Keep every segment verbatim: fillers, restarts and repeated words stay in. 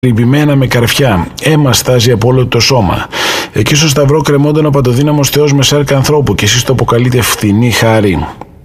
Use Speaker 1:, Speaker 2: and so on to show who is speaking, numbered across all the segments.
Speaker 1: Ρυπημένα με καρφιά, αίμα στάζει από όλο το σώμα. Εκεί στο σταυρό κρεμόταν ο παντοδύναμος Θεός με σάρκα ανθρώπου και εσείς το αποκαλείτε φθηνή χάρη.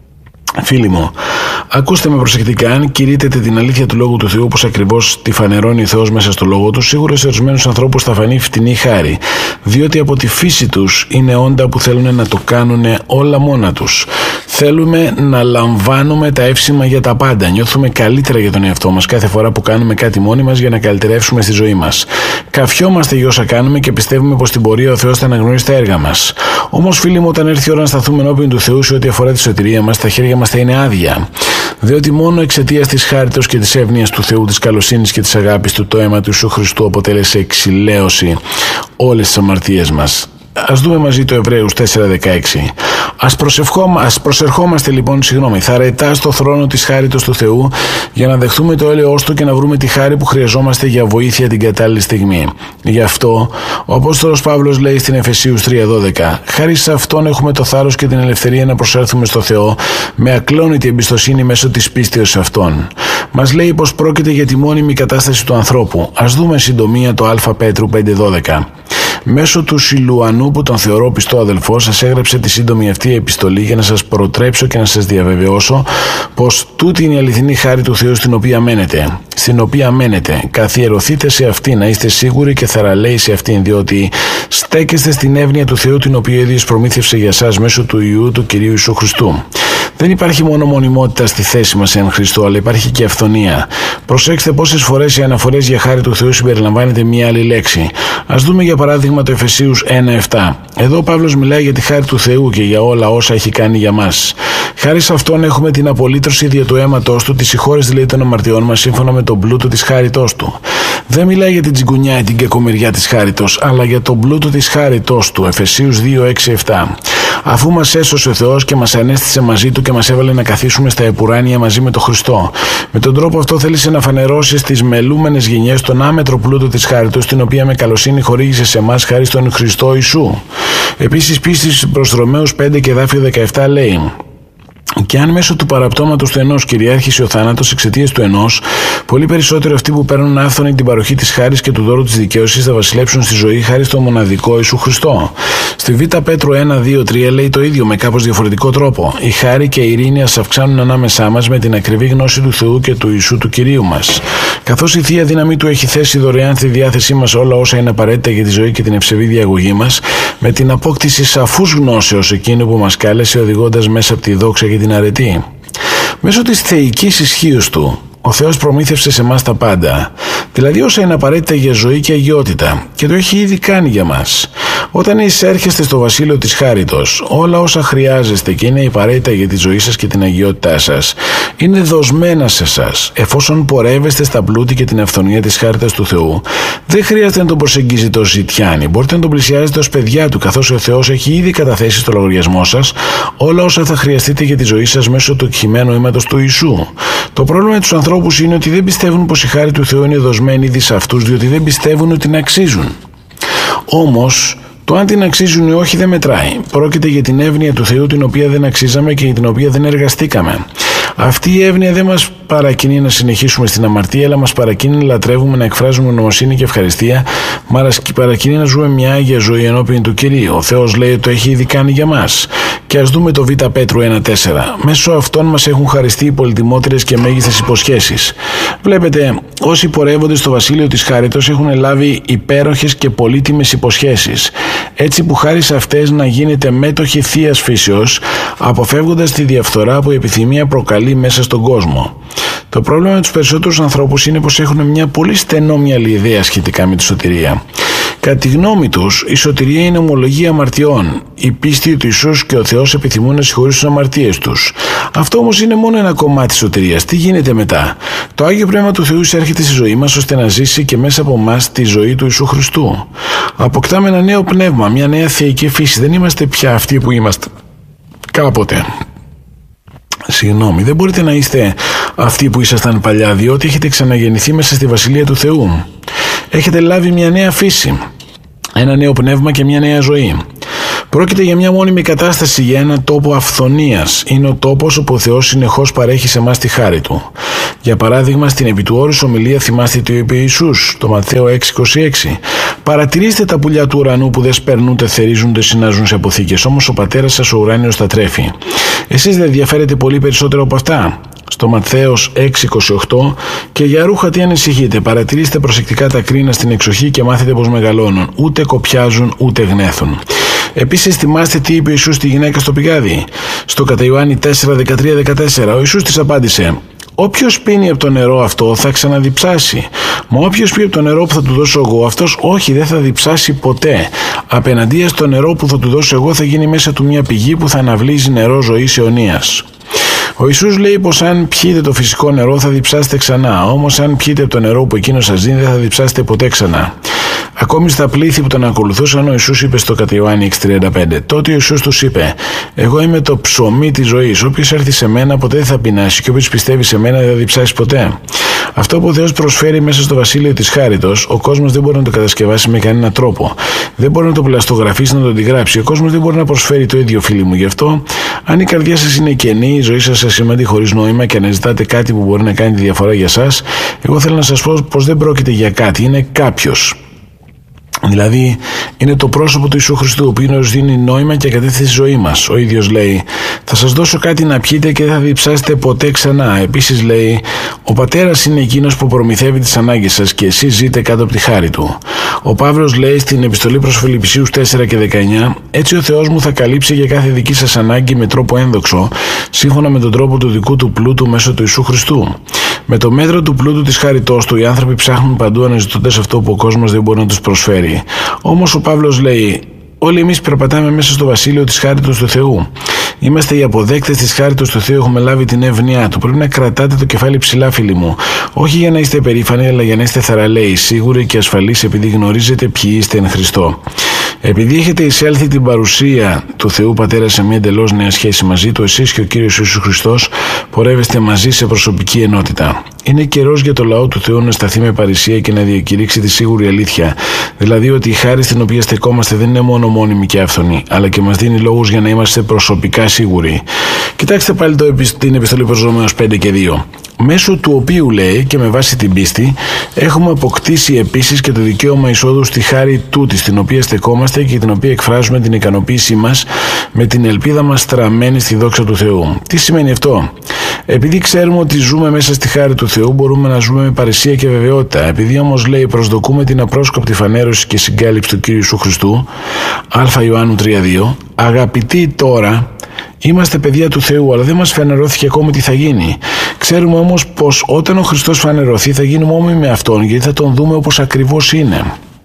Speaker 1: Φίλοι μου, ακούστε με προσεκτικά. Αν κηρύττετε την αλήθεια του Λόγου του Θεού, όπως ακριβώς τη φανερώνει ο Θεός μέσα στο Λόγο του, σίγουρα σε ορισμένους ανθρώπους θα φανεί φτηνή χάρη, διότι από τη φύση τους είναι όντα που θέλουν να το κάνουν όλα μόνα τους. Θέλουμε να λαμβάνουμε τα εύσημα για τα πάντα. Νιώθουμε καλύτερα για τον εαυτό μας κάθε φορά που κάνουμε κάτι μόνοι μας για να καλυτερεύσουμε στη ζωή μας. Καφιόμαστε για όσα κάνουμε και πιστεύουμε πως στην πορεία ο Θεός θα αναγνωρίσει τα έργα μας. Όμως, φίλοι μου, όταν έρθει η ώρα να σταθούμε ενώπιον του Θεού σε ό,τι αφορά τη σωτηρία μας, τα χέρια μας θα είναι άδεια. Διότι μόνο εξαιτίας της χάριτος και της εύνοιας του Θεού, της καλοσύνης και της αγάπης του, το αίμα του Ιησού Χριστού αποτέλεσε εξηλαίωση όλες τις αμαρτίες μας. Ας δούμε μαζί το Εβραίους τέσσερα δεκαέξι. Ας, ας προσερχόμαστε λοιπόν, συγγνώμη, θαρετά στο θρόνο της χάριτος του Θεού για να δεχθούμε το έλεος Του και να βρούμε τη χάρη που χρειαζόμαστε για βοήθεια την κατάλληλη στιγμή. Γι' αυτό ο Απόστολος Παύλος λέει στην Εφεσίους τρία δώδεκα: χάρη σε Αυτόν έχουμε το θάρρος και την ελευθερία να προσέλθουμε στο Θεό με ακλόνητη εμπιστοσύνη μέσω της πίστεως σε Αυτόν. Μας λέει πως πρόκειται για τη μόνιμη κατάσταση του ανθρώπου. Ας δούμε συντομία το Α Πέτρου πέντε δώδεκα. Μέσω του Σιλουανού, που τον θεωρώ πιστό αδελφό, σας έγραψε τη σύντομη αυτή επιστολή για να σας προτρέψω και να σας διαβεβαιώσω πως τούτη είναι η αληθινή χάρη του Θεού στην οποία μένετε. Στην οποία μένετε. Καθιερωθείτε σε αυτή, να είστε σίγουροι και θαραλέοι σε αυτήν, διότι στέκεστε στην εύνοια του Θεού, την οποία ο ίδιος προμήθευσε για σας μέσω του Υιού του Κυρίου Ιησού Χριστού. Δεν υπάρχει μόνο μονιμότητα στη θέση μας εν Χριστώ, αλλά υπάρχει και αυθονία. Προσέξτε πόσες φορές οι αναφορές για χάρη του Θεού συμπεριλαμβάνεται μία άλλη λέξη. Ας δούμε για παράδειγμα το Εφεσίους ένα επτά. Εδώ ο Παύλος μιλάει για τη χάρη του Θεού και για όλα όσα έχει κάνει για μας. Χάρη σε Αυτόν έχουμε την απολύτρωση δια του αίματος Του, τη συγχώρεση δηλαδή των αμαρτιών μας σύμφωνα με τον πλούτο της χάριτός Του. Δεν μιλάει για την τσιγκουνιά ή την κακομοιριά της χάριτος, αλλά για τον πλούτο της χάριτός Του. Εφεσίους δύο έξι επτά. Αφού μας έσωσε ο Θεός και μας ανέστησε μαζί Του και μας έβαλε να καθίσουμε στα επουράνια μαζί με τον Χριστό. Με τον τρόπο αυτό θέλησε να φανερώσει στις μελούμενες γενιές τον άμετρο πλούτο της χάριτος, την οποία με καλοσύνη χορήγησε σε εμάς χάρη στον Χριστό Ιησού. Επίσης, πίστης προς Ρωμαίους πέντε και εδάφιο δεκαεπτά λέει: και αν μέσω του παραπτώματος του ενός κυριάρχησε ο θάνατος εξαιτίας του ενός, πολύ περισσότερο αυτοί που παίρνουν άφθονη την παροχή της χάρης και του δώρου της δικαίωσης θα βασιλέψουν στη ζωή χάρη στο μοναδικό Ιησού Χριστό. Στη Β Πέτρου ένα δύο τρία λέει το ίδιο με κάπως διαφορετικό τρόπο. Η χάρη και η ειρήνη ας αυξάνουν ανάμεσά μας με την ακριβή γνώση του Θεού και του Ιησού του Κυρίου μας. Καθώς η Θεία Δύναμη Του έχει θέσει δωρεάν στη διάθεσή μας όλα όσα είναι απαραίτητα για τη ζωή και την ευσεβή διαγωγή μας, με την απόκτηση σαφούς γνώσεως εκείνου που μας κάλεσε, οδηγώντας μέσα από τη δόξα και την αρετή. Μέσω της θεϊκής ισχύως Του, ο Θεός προμήθευσε σε εμάς τα πάντα, δηλαδή όσα είναι απαραίτητα για ζωή και αγιότητα, και το έχει ήδη κάνει για μας. Όταν εισέρχεστε στο βασίλειο της χάριτος, όλα όσα χρειάζεστε και είναι απαραίτητα για τη ζωή σας και την αγιότητά σας, είναι δοσμένα σε εσάς. Εφόσον πορεύεστε στα πλούτη και την αυθονία της χάριτας του Θεού, δεν χρειάζεται να τον προσεγγίζετε ως ζητιάνη. Μπορείτε να τον πλησιάζετε ως παιδιά Του, καθώς ο Θεός έχει ήδη καταθέσει στο λογαριασμό σας όλα όσα θα χρειαστείτε για τη ζωή σας μέσω του εκχυμένου αίματος του Ιησού. Το πρόβλημα με τους ανθρώπους είναι ότι δεν πιστεύουν πως η χάρη του Θεού είναι δοσμένη ήδη σε αυτούς, διότι δεν πιστεύουν ότι την αξίζουν. Όμως, το αν την αξίζουν ή όχι δεν μετράει. Πρόκειται για την εύνοια του Θεού, την οποία δεν αξίζαμε και για την οποία δεν εργαστήκαμε. Αυτή η εύνοια δεν μας παρακινεί να συνεχίσουμε στην αμαρτία, αλλά μας παρακινεί να λατρεύουμε, να εκφράζουμε νοημοσύνη και ευχαριστία, μας παρακινεί να ζούμε μια άγια ζωή ενώπιον του Κυρίου. Ο Θεός λέει ότι το έχει ήδη κάνει για μας. Και ας δούμε το Β Πέτρου ένα τέσσερα. Μέσω αυτών μας έχουν χαριστεί οι πολυτιμότερες και μέγιστες υποσχέσεις. Βλέπετε, όσοι πορεύονται στο βασίλειο της χάριτος έχουν λάβει υπέροχες και πολύτιμες υποσχέσεις. Έτσι που χάρη σε αυτές να γίνετε μέτοχοι θείας φύσεως, αποφεύγοντας τη διαφθορά που η επιθυμία προκαλεί μέσα στον κόσμο. Το πρόβλημα με τους περισσότερους ανθρώπους είναι πως έχουν μια πολύ στενόμυαλη ιδέα σχετικά με τη σωτηρία. Κατά τη γνώμη τους, η σωτηρία είναι ομολογία αμαρτιών. Η πίστη ότι Ιησούς και ο Θεός επιθυμούν να συγχωρήσουν τις αμαρτίες τους. Αυτό όμως είναι μόνο ένα κομμάτι της σωτηρίας. Τι γίνεται μετά? Το Άγιο Πνεύμα του Θεού εισέρχεται στη ζωή μας ώστε να ζήσει και μέσα από εμάς τη ζωή του Ιησού Χριστού. Αποκτάμε ένα νέο πνεύμα, μια νέα θεϊκή φύση. Δεν είμαστε πια αυτοί που είμαστε κάποτε. Συγγνώμη, δεν μπορείτε να είστε αυτοί που ήσασταν παλιά, διότι έχετε ξαναγεννηθεί μέσα στη Βασιλεία του Θεού. Έχετε λάβει μια νέα φύση, ένα νέο πνεύμα και μια νέα ζωή. Πρόκειται για μια μόνιμη κατάσταση, για έναν τόπο αυθονίας. Είναι ο τόπος όπου ο Θεός συνεχώς παρέχει σε εμάς τη χάρη Του. Για παράδειγμα, στην επί του όρους ομιλία θυμάστε τι είπε Ιησούς, το Ματθαίο έξι είκοσι έξι. Παρατηρήστε τα πουλιά του ουρανού που δεν σπερνούνται, θερίζονται, συνάζουν σε αποθήκες, όμως ο Πατέρας σας ο ουράνιος τα τρέφει. Εσείς δεν ενδιαφέρετε πολύ περισσότερο από αυτά? Στο Ματθαίος έξι είκοσι οκτώ, και για ρούχα τι ανησυχείτε, παρατηρήστε προσεκτικά τα κρίνα στην εξοχή και μάθετε πως μεγαλώνουν, ούτε κοπιάζουν ούτε γνέθουν. Επίσης θυμάστε τι είπε ο Ιησούς στη γυναίκα στο πηγάδι. Στο κατά Ιωάννη τέσσερα δεκατρία δεκατέσσερα ο Ιησούς της απάντησε: όποιος πίνει από το νερό αυτό θα ξαναδιψάσει. Μα όποιος πει από το νερό που θα του δώσω εγώ, αυτός όχι, δεν θα διψάσει ποτέ. Απέναντία στο νερό που θα του δώσω εγώ θα γίνει μέσα του μια πηγή που θα αναβλύζει νερό ζωής αιωνίας. Ο Ιησούς λέει πως αν πιείτε το φυσικό νερό θα διψάσετε ξανά, όμως αν πιείτε από το νερό που εκείνος σας δίνει δεν θα διψάσετε ποτέ ξανά. Ακόμη στα πλήθη που τον ακολουθούσαν, ο Ιησούς είπε στο κατά Ιωάννη έξι τριάντα πέντε. Τότε ο Ιησούς τους είπε: εγώ είμαι το ψωμί της ζωής. Όποιος έρθει σε μένα ποτέ δεν θα πεινάσει, και όποιος πιστεύει σε μένα δεν θα διψάσει ποτέ. Αυτό που ο Θεός προσφέρει μέσα στο βασίλειο της χάριτος, ο κόσμος δεν μπορεί να το κατασκευάσει με κανένα τρόπο. Δεν μπορεί να το πλαστογραφήσει, να το αντιγράψει. Ο κόσμος δεν μπορεί να προσφέρει το ίδιο, φίλοι μου. Γι' αυτό, αν η καρδιά σας είναι κενή, η ζωή σας ασήμαντη, χωρίς νόημα και αναζητάτε κάτι που μπορεί να κάνει τη διαφορά για σας, εγώ θέλω να σας πω πως δεν πρόκειται για κάτι, είναι κάποιος. Δηλαδή, είναι το πρόσωπο του Ιησού Χριστού, ο οποίος δίνει νόημα και κατεύθυνση στη ζωή μας. Ο ίδιος λέει: θα σας δώσω κάτι να πιείτε και δεν θα διψάσετε ποτέ ξανά. Επίσης λέει: ο Πατέρας είναι εκείνος που προμηθεύει τις ανάγκες σας και εσείς ζείτε κάτω από τη χάρη Του. Ο Παύλος λέει στην επιστολή προς Φιλιππισίους τέσσερα και δεκαεννιά: έτσι ο Θεός μου θα καλύψει για κάθε δική σας ανάγκη με τρόπο ένδοξο, σύμφωνα με τον τρόπο του δικού Του πλούτου μέσω του Ιησού Χριστού. Με το μέτρο του πλούτου της χάριτός Του, οι άνθρωποι ψάχνουν παντού αναζητώντας αυτό που ο κόσμος δεν μπορεί να τους προσφέρει. Όμως ο Παύλος λέει: όλοι εμείς περπατάμε μέσα στο βασίλειο της χάριτος του Θεού. Είμαστε οι αποδέκτες της χάριτος του Θεού, έχουμε λάβει την εύνοιά Του. Πρέπει να κρατάτε το κεφάλι ψηλά, φίλοι μου. Όχι για να είστε περήφανοι, αλλά για να είστε θαραλέοι, σίγουροι και ασφαλείς, επειδή γνωρίζετε ποιοι είστε εν Χριστώ. Επειδή έχετε εισέλθει την παρουσία του Θεού Πατέρα σε μια εντελώς νέα σχέση μαζί Του, εσείς και ο Κύριος Ιησούς Χριστός πορεύεστε μαζί σε προσωπική ενότητα. Είναι καιρός για το λαό του Θεού να σταθεί με παρησία και να διακηρύξει τη σίγουρη αλήθεια. Δηλαδή ότι η χάρη στην οποία στεκόμαστε δεν είναι μόνο μόνιμη και άφθονη, αλλά και μας δίνει λόγους για να είμαστε προσωπικά σίγουροι. Κοιτάξτε πάλι το, την επιστολή προς Ρωμαίους πέντε και δύο. Μέσω του οποίου, λέει, και με βάση την πίστη, έχουμε αποκτήσει επίσης και το δικαίωμα εισόδου στη χάρη τούτη, στην οποία στεκόμαστε και την οποία εκφράζουμε την ικανοποίησή μας με την ελπίδα μας στραμμένη στη δόξα του Θεού. Τι σημαίνει αυτό? Επειδή ξέρουμε ότι ζούμε μέσα στη χάρη του Θεού, μπορούμε να ζούμε με παρησία και βεβαιότητα. Επειδή όμως, λέει, προσδοκούμε την απρόσκοπτη φανέρωση και συγκάλυψη του Κύριου Ιησού Χριστού, Α Ιωάννου τρία δύο, αγαπητοί τώρα, είμαστε παιδιά του Θεού, αλλά δεν μας φανερώθηκε ακόμη τι θα γίνει. Ξέρουμε όμως πως όταν ο Χριστός φανερωθεί θα γίνουμε όμοιοι με Αυτόν, γιατί θα Τον δούμε όπως ακριβώς είναι.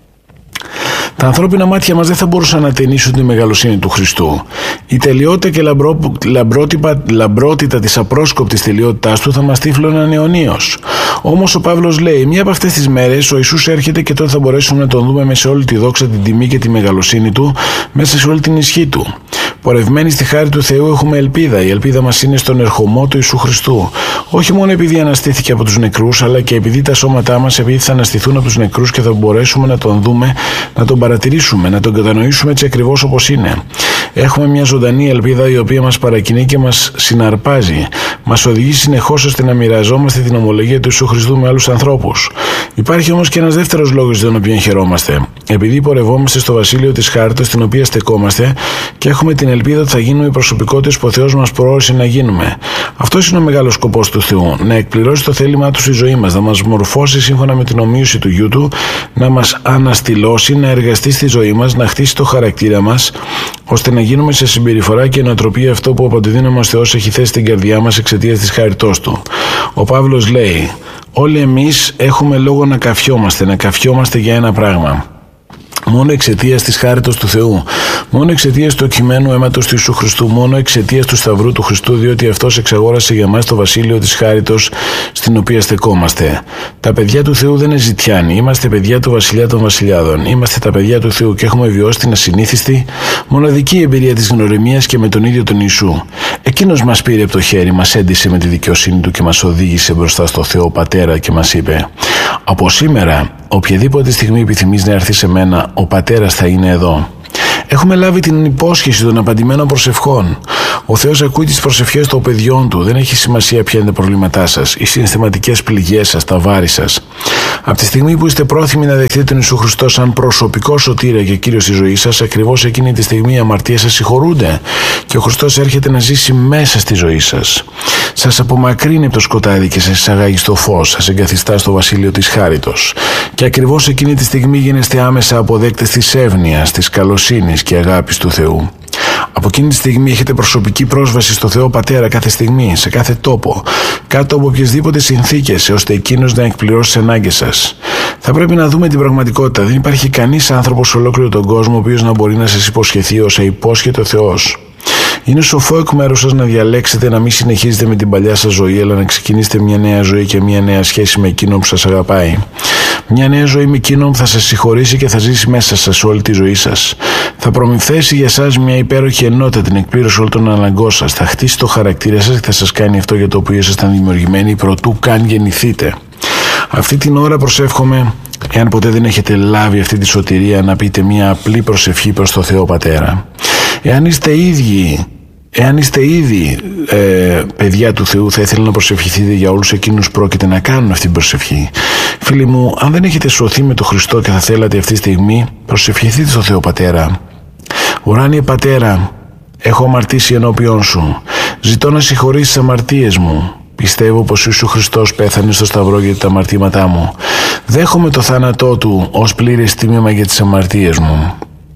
Speaker 1: Τα ανθρώπινα μάτια μας δεν θα μπορούσαν να ταινίσουν τη μεγαλοσύνη του Χριστού. Η τελειότητα και λαμπρό, λαμπρότυπα, λαμπρότητα της απρόσκοπτης τελειότητάς Του θα μας τύφλωναν αιωνίως. Όμως ο Παύλος λέει: μία από αυτές τις μέρες ο Ιησούς έρχεται και τότε θα μπορέσουμε να Τον δούμε μέσα σε όλη τη δόξα, την τιμή και τη μεγαλοσύνη Του, μέσα σε όλη την ισχύ Του. Πορευμένοι στη χάρη του Θεού έχουμε ελπίδα. Η ελπίδα μας είναι στον ερχομό του Ιησού Χριστού. Όχι μόνο επειδή αναστήθηκε από τους νεκρούς, αλλά και επειδή τα σώματά μας επειδή θα αναστηθούν από τους νεκρούς και θα μπορέσουμε να Τον δούμε, να Τον παρατηρήσουμε, να Τον κατανοήσουμε έτσι ακριβώς όπως είναι. Έχουμε μια ζωντανή ελπίδα η οποία μας παρακινεί και μας συναρπάζει. Μας οδηγεί συνεχώς ώστε να μοιραζόμαστε την ομολογία του Ιησού Χριστού με άλλους ανθρώπους. Υπάρχει όμως και ένας δεύτερος λόγος για τον οποίο χαιρόμαστε. Επειδή πορευόμαστε στο βασίλειο της χάριτος στην οποία στεκόμαστε και έχουμε την ελπίδα ότι θα γίνουμε οι προσωπικότητες που ο Θεός μας προώρισε να γίνουμε. Αυτός είναι ο μεγάλος σκοπός του Θεού. Να εκπληρώσει το θέλημά Του στη ζωή μας, να μας μορφώσει σύμφωνα με την ομοίωση του γιού Του, να μας αναστηλώσει, να εργαστεί στη ζωή μας, να χτίσει το χαρακτήρα μας, ώστε να γίνουμε σε συμπεριφορά και νοοτροπία αυτό που από τη δύναμη μας Θεός έχει θέσει στην καρδιά μας εξαιτίας της χάριτός Του. Ο Παύλος λέει: όλοι εμείς έχουμε λόγο να καφιόμαστε, να καφιόμαστε για ένα πράγμα. Μόνο εξαιτίας της χάριτος του Θεού, μόνο εξαιτίας του κειμένου αίματος του Ιησού Χριστού, μόνο εξαιτίας του Σταυρού του Χριστού, διότι Αυτός εξαγόρασε για μας το βασίλειο της χάριτος στην οποία στεκόμαστε. Τα παιδιά του Θεού δεν είναι ζητιάνοι, είμαστε παιδιά του Βασιλιά των Βασιλιάδων. Είμαστε τα παιδιά του Θεού και έχουμε βιώσει την ασυνήθιστη, μοναδική εμπειρία της γνωριμίας και με τον ίδιο τον Ιησού. Εκείνος μας πήρε από το χέρι, μας έντυσε με τη δικαιοσύνη Του και μας οδήγησε μπροστά στο Θεό Πατέρα και μας είπε: από σήμερα, οποιαδήποτε στιγμή επιθυμείς να έρθει σε μένα, ο Πατέρας θα είναι εδώ. Έχουμε λάβει την υπόσχεση των απαντημένων προσευχών. Ο Θεός ακούει τις προσευχές των παιδιών του. Δεν έχει σημασία ποια είναι τα προβλήματά σας, οι συναισθηματικές πληγές σας, τα βάρη σας. Από τη στιγμή που είστε πρόθυμοι να δεχτείτε τον Ιησού Χριστό σαν προσωπικό σωτήρα και Κύριο στη ζωή σας, ακριβώς εκείνη τη στιγμή οι αμαρτίες σας συγχωρούνται και ο Χριστός έρχεται να ζήσει μέσα στη ζωή σας. Σας απομακρύνει από το σκοτάδι και σας εισαγάγει στο φως, σας εγκαθιστά στο βασίλειο της χάριτος. Και ακριβώς εκείνη τη στιγμή γίνεστε άμεσα αποδέκτες της εύνοιας, της καλοσύνης και αγάπης του Θεού. Από εκείνη τη στιγμή έχετε προσωπική πρόσβαση στο Θεό Πατέρα κάθε στιγμή, σε κάθε τόπο, κάτω από οποιασδήποτε συνθήκες, ώστε εκείνος να εκπληρώσει τις ανάγκες σας. Θα πρέπει να δούμε την πραγματικότητα. Δεν υπάρχει κανείς άνθρωπος σε ολόκληρο τον κόσμο ο οποίος να μπορεί να σας υποσχεθεί όσα υπόσχεται ο Θεός. Είναι σοφό εκ μέρους σας να διαλέξετε να μην συνεχίζετε με την παλιά σας ζωή, αλλά να ξεκινήσετε μια νέα ζωή και μια νέα σχέση με εκείνον που σας αγαπάει. Μια νέα ζωή με εκείνον που θα σας συγχωρήσει και θα ζήσει μέσα σας όλη τη ζωή σας. Θα προμηθέσει για σας μια υπέροχη ενότητα, την εκπλήρωση όλων των αναγκών σας. Θα χτίσει το χαρακτήρα σας και θα σας κάνει αυτό για το οποίο ήσασταν δημιουργημένοι προτού καν γεννηθείτε. Αυτή την ώρα προσεύχομαι, εάν ποτέ δεν έχετε λάβει αυτή τη σωτηρία, να πείτε μια απλή προσευχή προς το Θεό Πατέρα. Εάν είστε ίδιοι, εάν είστε ήδη ε, παιδιά του Θεού, θα ήθελα να προσευχηθείτε για όλους εκείνους που πρόκειται να κάνουν αυτή την προσευχή. Φίλοι μου, αν δεν έχετε σωθεί με τον Χριστό και θα θέλατε αυτή τη στιγμή, προσευχηθείτε στο Θεό Πατέρα. Ουράνιε Πατέρα, έχω αμαρτήσει ενώπιον σου. Ζητώ να συγχωρήσεις τις αμαρτίες μου. Πιστεύω πως ο Ιησούς Χριστός πέθανε στο Σταυρό για τα αμαρτήματά μου. Δέχομαι το θάνατό του ως πλήρες τίμημα για τις αμαρτίες μου.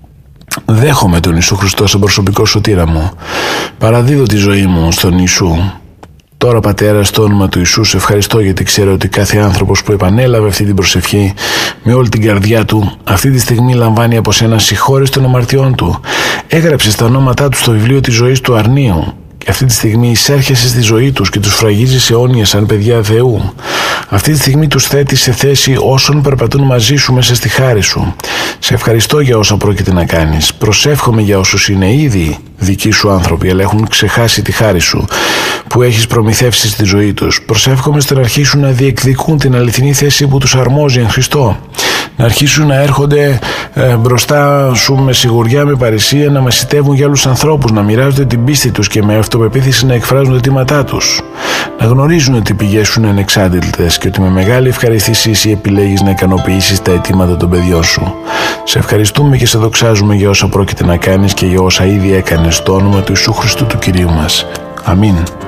Speaker 1: Δέχομαι τον Ιησού Χριστό σαν προσωπικό σωτήρα μου. Παραδίδω τη ζωή μου στον Ιησού. Τώρα, Πατέρα, στο όνομα του Ιησού, σε ευχαριστώ γιατί ξέρω ότι κάθε άνθρωπος που επανέλαβε αυτή την προσευχή με όλη την καρδιά του, αυτή τη στιγμή λαμβάνει από σένα συγχώρεση των αμαρτιών του. Έγραψες τα ονόματά του στο βιβλίο της ζωής του αρνίου. Και αυτή τη στιγμή εισέρχεσαι στη ζωή τους και τους φραγίζεις αιώνια σαν παιδιά Θεού. Αυτή τη στιγμή τους θέτεις σε θέση όσων περπατούν μαζί σου μέσα στη χάρη σου. Σε ευχαριστώ για όσα πρόκειται να κάνεις. Προσεύχομαι για όσους είναι ήδη δικοί σου άνθρωποι, αλλά έχουν ξεχάσει τη χάρη σου που έχεις προμηθεύσει στη ζωή τους. Προσεύχομαι στην αρχή σου να διεκδικούν την αληθινή θέση που τους αρμόζει εν Χριστώ. Να αρχίσουν να έρχονται ε, μπροστά σου με σιγουριά, με παρησία, να μασιτεύουν για άλλους ανθρώπους, να μοιράζονται την πίστη τους και με αυτοπεποίθηση να εκφράζουν τα αιτήματά τους. Να γνωρίζουν ότι οι πηγές σου είναι ανεξάντλητες και ότι με μεγάλη ευχαριστήση εσύ επιλέγεις να ικανοποιήσεις τα αιτήματα των παιδιών σου. Σε ευχαριστούμε και σε δοξάζουμε για όσα πρόκειται να κάνεις και για όσα ήδη έκανες στο όνομα του Ιησού Χριστού του Κυρίου μας. Αμήν.